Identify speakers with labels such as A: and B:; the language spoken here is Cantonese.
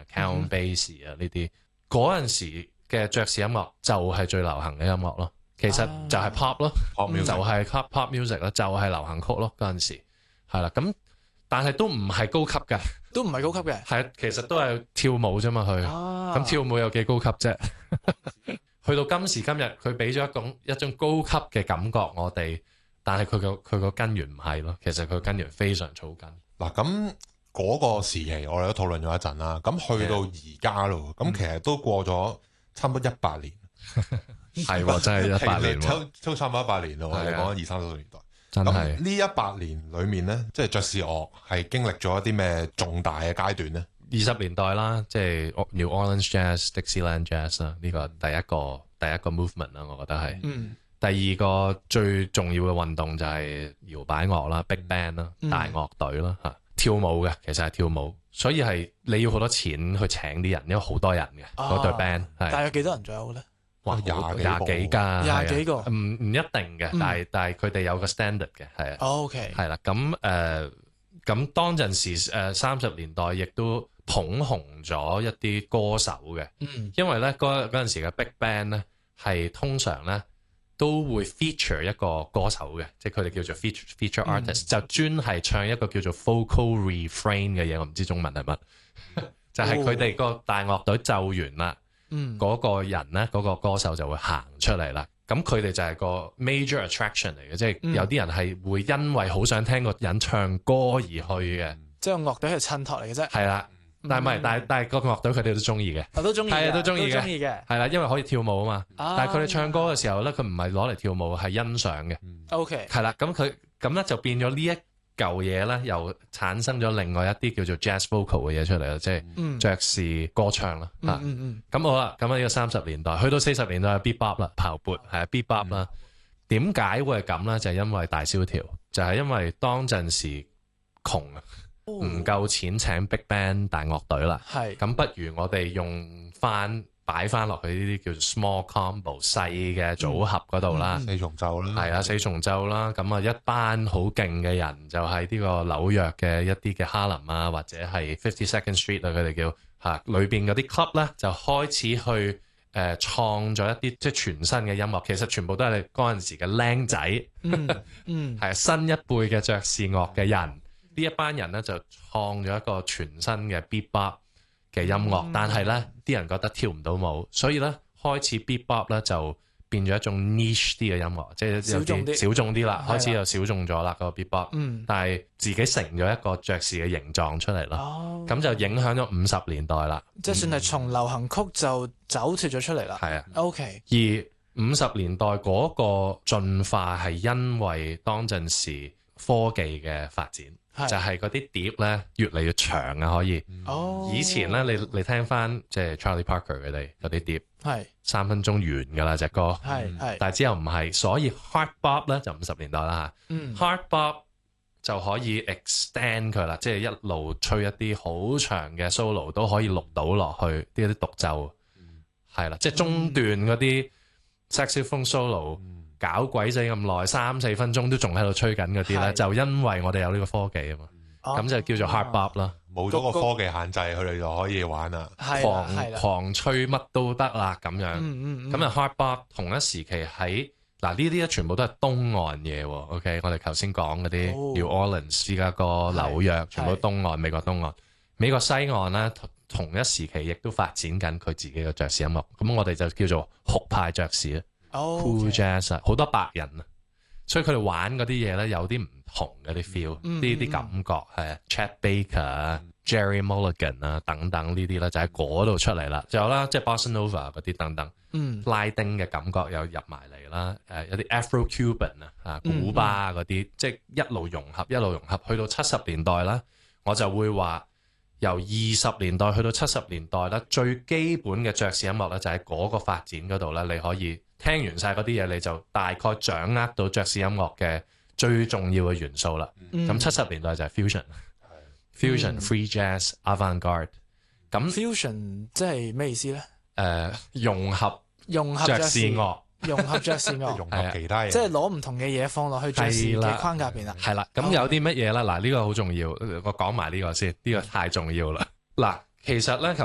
A: count bass 啊呢啲，嗰陣時嘅爵士音樂就係最流行嘅音樂咯。其實就係 pop 咯，就係 pop music 咯，就係流行曲咯。嗰陣時係啦，咁但係都唔係高級嘅，
B: 都唔係高級嘅，
A: 係其實都係跳舞啫嘛。佢咁跳舞有幾高級啫？去到今時今日，佢俾咗一種高級嘅感覺我哋，但係佢個根源唔係咯。其實佢根源非常草根。
C: 嗱，咁嗰個時期我哋都討論咗一陣啦。咁去到而家咯，咁其實都過咗差唔多100年。
A: 係喎，真係100年，
C: 都差唔多100年咯。我哋講緊20-30年代，
A: 真係
C: 呢100年裏面咧，即係爵士樂係經歷咗一啲咩重大嘅階段咧
A: ？20年代啦，即係 New Orleans Jazz、Dixieland Jazz 啦，呢個第一個 movement 啦，我覺得係。第二個最重要嘅運動就係搖擺樂啦、Big Band 啦、大樂隊啦嚇，跳舞嘅其實係跳舞，所以係你要好多錢去請啲人，因為好多人嘅嗰隊 band 係。
B: 大約幾多人左右咧？
A: 哇，廿幾㗎，
B: 廿幾個，
A: 唔一定嘅，但係佢哋有個 standard 嘅，係啊。
B: OK，
A: 係啦，咁當陣時30年代亦都捧紅咗一啲歌手嘅，因為咧嗰陣時嘅 Big Band 咧係通常咧都會 feature 一個歌手嘅，即係佢哋叫做 feature artist，就專係唱一個叫做 vocal refrain 嘅嘢，我唔知中文係乜，就係佢哋個大樂隊奏完啦。嗰個人咧，嗰個歌手就會行出嚟啦。咁佢哋就係個 major attraction 嚟嘅，即係有啲人係會因為好想聽個人唱歌而去嘅。
B: 即係樂隊係襯托嚟嘅啫。
A: 係啦，但係個樂隊佢哋都中意嘅。
B: 都中意，係
A: 都中意嘅。係啦，因為可以跳舞啊嘛。但係佢哋唱歌嘅時候咧，佢唔係攞嚟跳舞，係欣賞嘅。
B: OK。係
A: 啦，咁咧就變咗呢一舊嘢咧，又產生咗另外一啲叫做 jazz vocal 嘅嘢出嚟啦，即係爵士歌唱啦。咁好啦，咁呢個30年代去到40年代係 bebop 啦，刨撥係 bebop 啦。點解會係咁咧？就係因為大蕭條，就係因為當陣時窮啊，唔夠錢請 big band 大樂隊啦。係咁，不如我哋用擺翻落去呢啲叫做 small combo 細嘅組合嗰度啦，
C: 四重奏啦，
A: 係啊，四重奏啦，咁啊一班好勁嘅人就喺呢個紐約嘅一啲嘅哈林啊，或者係 52nd Street 啊，佢哋叫嚇裏邊嗰啲 club 咧，就開始去創咗一啲即係全新嘅音樂，其實全部都係嗰陣時嘅僆仔，係新一輩嘅爵士樂嘅人，呢一班人咧就創咗一個全新嘅 bebop嘅音樂，但係咧啲人覺得跳唔到舞，所以咧開始 bebop 咧就變咗一種 niche 啲嘅音樂，即係有啲小眾啲啦，開始又小眾咗啦個 bebop，但係自己成咗一個爵士嘅形狀出嚟咯，咁就影響咗50年代啦，
B: 即係算係從流行曲就走脫咗出嚟啦。係啊 ，OK。
A: 而50年代嗰個進化係因為當陣時科技嘅發展。就係嗰啲碟咧越嚟越長啊，可以。以前咧你聽翻即係 Charlie Parker 佢哋嗰啲碟，係3分鐘完噶啦隻歌，係。但係之後唔係，所以 Hard Bop 咧就50年代啦嚇。Hard Bop 就可以 extend 佢啦，即係一路吹一啲好長嘅 solo 都可以錄到落去啲獨奏，係啦，即係中段嗰啲 saxophone solo。搞鬼死咁耐，3-4分鐘都仲喺度吹緊嗰啲咧，就因為我哋有呢個科技啊嘛，咁就叫做 hard bop 啦。
C: 冇咗個科技限制，佢哋就可以玩啦，
A: 狂吹乜都得啦咁樣。咁啊 hard bop 同一時期喺嗱呢啲咧全部都係東岸嘢喎。OK，我哋頭先講嗰啲 New Orleans、芝加哥、紐約，全部都東岸，美國東岸。美國西岸咧同一時期亦都發展緊佢自己嘅爵士音樂。咁我哋就叫做酷派爵士啊。Cool Jazz 好多白人啊，所以佢哋玩嗰啲嘢咧有啲唔同嘅啲 feel，呢啲感覺係 Chet Baker、Jerry Mulligan 啊等等呢啲咧就喺嗰度出嚟啦，仲有啦即係 Bossa Nova 嗰啲等等，拉丁嘅感覺又入埋嚟啦，有啲 Afro-Cuban 啊古巴嗰啲，即係一路融合，去到70年代啦，我就會話由20年代去到70年代啦，最基本嘅爵士音樂咧就喺嗰個發展嗰度咧，你可以聽完晒嗰啲嘢，你就大概掌握到爵士音樂嘅最重要嘅元素啦。咁70年代就係 fusion、free jazz、avant-garde。咁
B: fusion 即係咩意思咧？
A: 融合爵士樂，
B: 融合爵士樂，
C: 融合其他嘢，
B: 即係攞唔同嘅嘢放落去爵士嘅框架入邊啦。
A: 係啦，咁有啲乜嘢啦？嗱，呢個好重要，我講埋呢個先，呢個太重要啦。嗱，其實咧。